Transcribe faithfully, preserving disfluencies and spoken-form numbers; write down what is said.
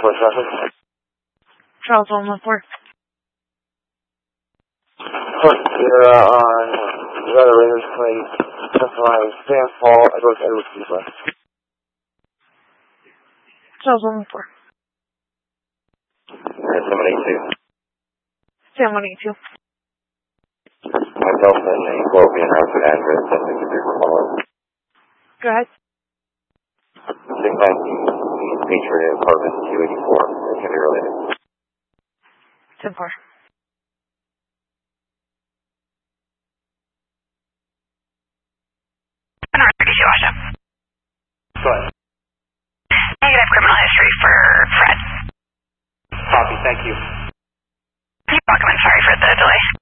four traffic. Charles one one four. Sierra on the other Raiders plate. Testifying Sam Paul, Edwards, Edwards, Edwards. Charles one one four. seven eighty-two. Sam one eighty-two. Myself and a quote being Hartford address, seven sixty-three for follow-up. Go ahead. six nineteen Patriot apartment two eighty-four. It can be related. ten four. Go ahead. Negative criminal history for Fred. Copy, thank you. You're welcome, and sorry for the delay.